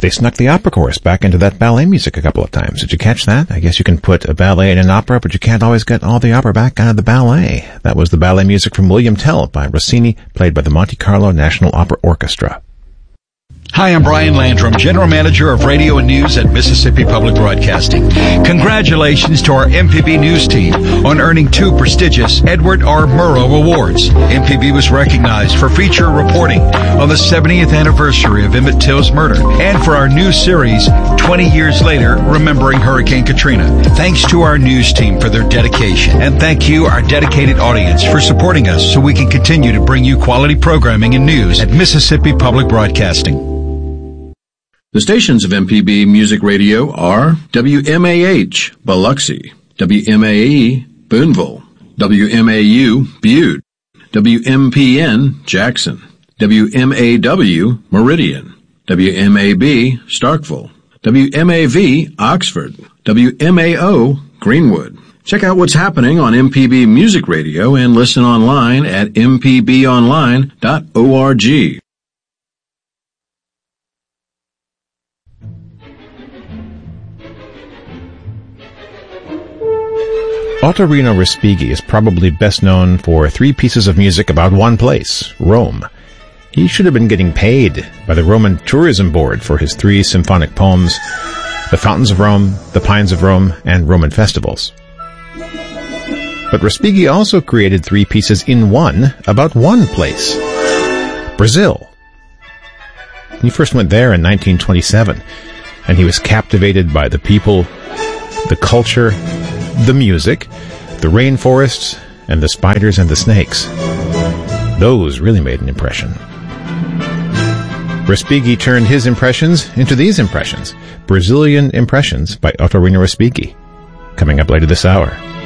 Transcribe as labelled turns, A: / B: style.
A: They snuck the opera chorus back into that ballet music a couple of times. Did you catch that? I guess you can put a ballet in an opera, but you can't always get all the opera back out of the ballet. That was the ballet music from William Tell by Rossini, played by the Monte Carlo National Opera Orchestra.
B: Hi, I'm Brian Landrum, General Manager of Radio and News at Mississippi Public Broadcasting. Congratulations to our MPB News team on earning 2 prestigious Edward R. Murrow Awards. MPB was recognized for feature reporting on the 70th anniversary of Emmett Till's murder and for our new series, 20 Years Later, Remembering Hurricane Katrina. Thanks to our news team for their dedication. And thank you, our dedicated audience, for supporting us so we can continue to bring you quality programming and news at Mississippi Public Broadcasting.
C: The stations of MPB Music Radio are WMAH, Biloxi, WMAE, Boonville, WMAU, Butte, WMPN, Jackson, WMAW, Meridian, WMAB, Starkville, WMAV, Oxford, WMAO, Greenwood. Check out what's happening on MPB Music Radio and listen online at mpbonline.org.
A: Ottorino Respighi is probably best known for 3 pieces of music about one place, Rome. He should have been getting paid by the Roman Tourism Board for his 3 symphonic poems, The Fountains of Rome, The Pines of Rome, and Roman Festivals. But Respighi also created 3 pieces in one about one place, Brazil. He first went there in 1927, and he was captivated by the people, the culture, the music, the rainforests, and the spiders and the snakes. Those really made an impression. Respighi turned his impressions into these impressions. Brazilian Impressions by Ottorino Respighi. Coming up later this hour.